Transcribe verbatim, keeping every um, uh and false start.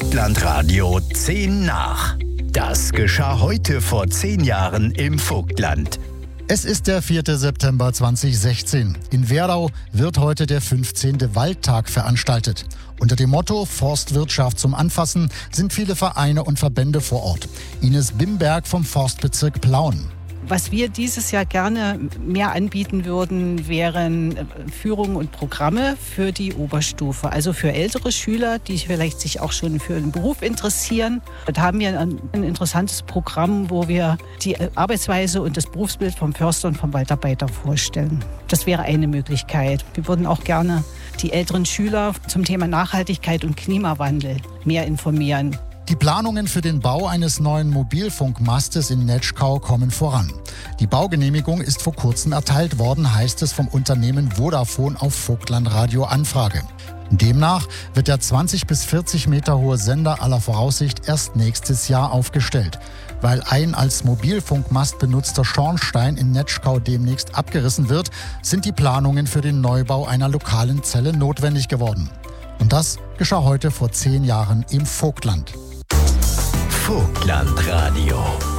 Vogtlandradio zehn nach. Das geschah heute vor zehn Jahren im Vogtland. Es ist der vierte September zweitausendsechzehn. In Werdau wird heute der fünfzehnte Waldtag veranstaltet. Unter dem Motto Forstwirtschaft zum Anfassen sind viele Vereine und Verbände vor Ort. Ines Bimberg vom Forstbezirk Plauen. Was wir dieses Jahr gerne mehr anbieten würden, wären Führungen und Programme für die Oberstufe. Also für ältere Schüler, die vielleicht sich auch schon für den Beruf interessieren. Da haben wir ein, ein interessantes Programm, wo wir die Arbeitsweise und das Berufsbild vom Förster und vom Waldarbeiter vorstellen. Das wäre eine Möglichkeit. Wir würden auch gerne die älteren Schüler zum Thema Nachhaltigkeit und Klimawandel mehr informieren. Die Planungen für den Bau eines neuen Mobilfunkmastes in Netschkau kommen voran. Die Baugenehmigung ist vor kurzem erteilt worden, heißt es vom Unternehmen Vodafone auf Vogtlandradio Anfrage. Demnach wird der zwanzig bis vierzig Meter hohe Sender aller Voraussicht erst nächstes Jahr aufgestellt. Weil ein als Mobilfunkmast benutzter Schornstein in Netschkau demnächst abgerissen wird, sind die Planungen für den Neubau einer lokalen Zelle notwendig geworden. Und das geschah heute vor zehn Jahren im Vogtland. Vogtlandradio.